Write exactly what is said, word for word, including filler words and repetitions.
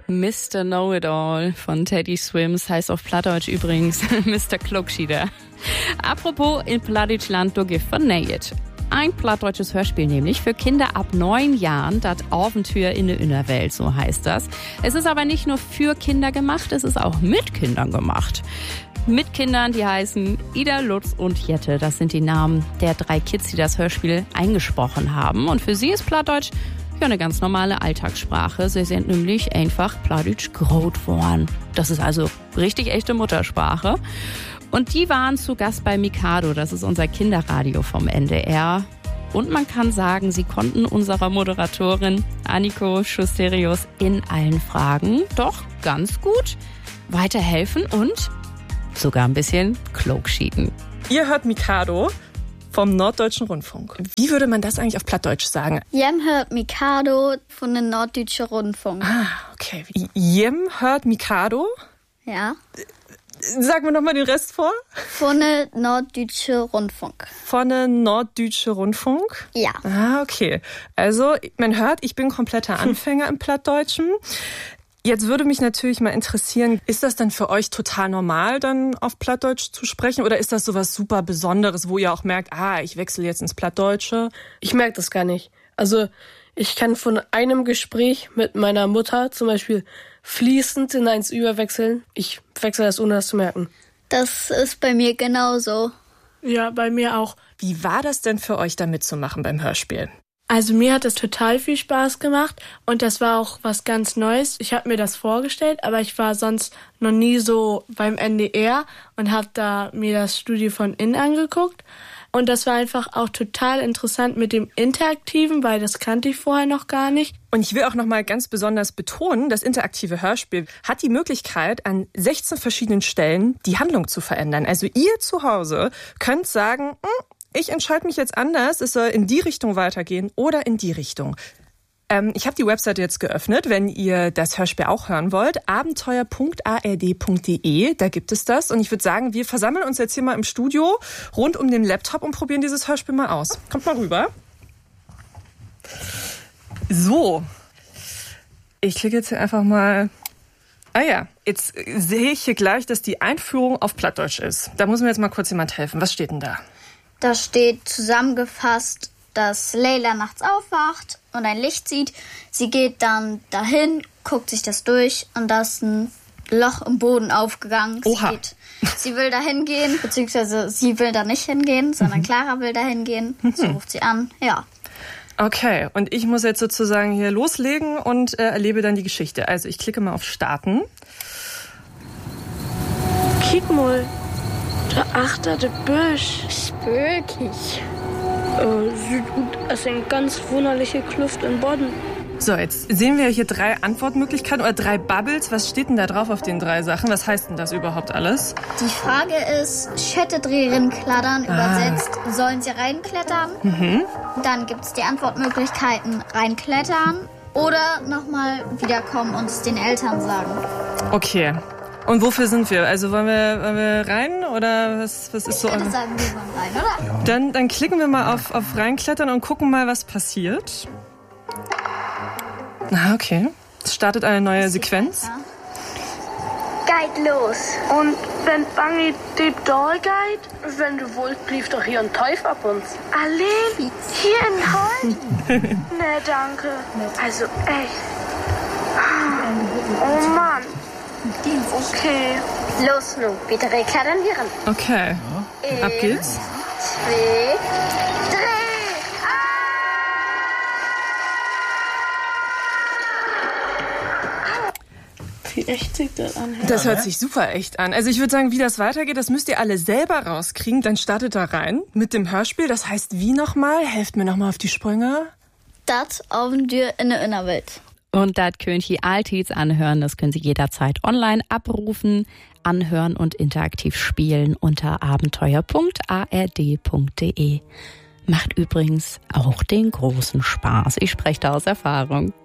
Mister Know-it-all von Teddy Swims heißt auf Plattdeutsch übrigens Mister Klugschieder. Apropos in Plattdeutschland, du Gift von Nayet. Ein plattdeutsches Hörspiel nämlich für Kinder ab neun Jahren, das Abenteuer in der Innerwelt, so heißt das. Es ist aber nicht nur für Kinder gemacht, es ist auch mit Kindern gemacht. Mit Kindern, die heißen Ida, Lutz und Jette. Das sind die Namen der drei Kids, die das Hörspiel eingesprochen haben. Und für sie ist Plattdeutsch ja eine ganz normale Alltagssprache. Sie sind nämlich einfach Plattdeutsch groß geworden. Das ist also richtig echte Muttersprache. Und die waren zu Gast bei Mikado, das ist unser Kinderradio vom N D R. Und man kann sagen, sie konnten unserer Moderatorin Anniko Schusterius in allen Fragen doch ganz gut weiterhelfen und sogar ein bisschen klogschieden. Ihr hört Mikado vom Norddeutschen Rundfunk. Wie würde man das eigentlich auf Plattdeutsch sagen? Jem hört Mikado von den Norddeutschen Rundfunk. Ah, okay. Jem hört Mikado? Ja. Sagen wir nochmal den Rest vor. Von der Norddeutsche Rundfunk. Von der Norddeutsche Rundfunk? Ja. Ah, okay. Also, man hört, ich bin kompletter Anfänger im Plattdeutschen. Jetzt würde mich natürlich mal interessieren, ist das dann für euch total normal, dann auf Plattdeutsch zu sprechen? Oder ist das sowas super Besonderes, wo ihr auch merkt, ah, ich wechsle jetzt ins Plattdeutsche? Ich merke das gar nicht. Also, ich kann von einem Gespräch mit meiner Mutter zum Beispiel fließend in eins überwechseln. Ich wechsle das, ohne das zu merken. Das ist bei mir genauso. Ja, bei mir auch. Wie war das denn für euch, da mitzumachen beim Hörspiel? Also mir hat es total viel Spaß gemacht und das war auch was ganz Neues. Ich habe mir das vorgestellt, aber ich war sonst noch nie so beim N D R und habe da mir das Studio von innen angeguckt. Und das war einfach auch total interessant mit dem Interaktiven, weil das kannte ich vorher noch gar nicht. Und ich will auch noch mal ganz besonders betonen, das interaktive Hörspiel hat die Möglichkeit, an sechzehn verschiedenen Stellen die Handlung zu verändern. Also ihr zu Hause könnt sagen, ich entscheide mich jetzt anders, es soll in die Richtung weitergehen oder in die Richtung. Ähm, ich habe die Webseite jetzt geöffnet, wenn ihr das Hörspiel auch hören wollt. abenteuer punkt a r d punkt d e, da gibt es das. Und ich würde sagen, wir versammeln uns jetzt hier mal im Studio rund um den Laptop und probieren dieses Hörspiel mal aus. Kommt mal rüber. So, ich klicke jetzt hier einfach mal. Ah ja, jetzt sehe ich hier gleich, dass die Einführung auf Plattdeutsch ist. Da muss mir jetzt mal kurz jemand helfen. Was steht denn da? Da steht zusammengefasst, dass Leila nachts aufwacht und ein Licht sieht. Sie geht dann dahin, guckt sich das durch und da ist ein Loch im Boden aufgegangen. Oha. Sie, geht, sie will da hingehen, beziehungsweise sie will da nicht hingehen, sondern Clara will da hingehen. So ruft sie an, ja. Okay, und ich muss jetzt sozusagen hier loslegen und äh, erlebe dann die Geschichte. Also ich klicke mal auf Starten. Kick mal, da achter der Büsch. Spökig. Äh, sieht gut aus, eine ganz wunderliche Kluft im Boden. So, jetzt sehen wir hier drei Antwortmöglichkeiten oder drei Bubbles. Was steht denn da drauf auf den drei Sachen? Was heißt denn das überhaupt alles? Die Frage ist, Schette drehen, kladdern, Ah. übersetzt, sollen sie reinklettern? Mhm. Dann gibt es die Antwortmöglichkeiten, reinklettern oder nochmal wiederkommen und es den Eltern sagen. Okay. Und wofür sind wir? Also wollen wir, wollen wir rein oder was, was ist so? Ich würde sagen, wir wollen rein, oder? Ja. Dann, dann klicken wir mal auf, auf reinklettern und gucken mal, was passiert. Ah, okay. Es startet eine neue Sequenz. Geht los. Und wenn Bangi die Doll geht, wenn du wollt, blieb doch hier ein Teufel ab uns. Allein? Hier in Holz? Nee, danke. Also echt. Oh Mann. Okay. Los nun, bitte reklettern wir ran. Okay. Ab geht's. Zwei, drei. Wie echt sich das anhört. Das hört sich super echt an. Also ich würde sagen, wie das weitergeht, das müsst ihr alle selber rauskriegen. Dann startet da rein mit dem Hörspiel. Das heißt, wie nochmal? Helft mir nochmal auf die Sprünge. Das Abenteuer in der Innerwelt. Und das könnt ihr alltäglich anhören. Das können Sie jederzeit online abrufen, anhören und interaktiv spielen unter abenteuer punkt a r d punkt d e. Macht übrigens auch den großen Spaß. Ich spreche da aus Erfahrung.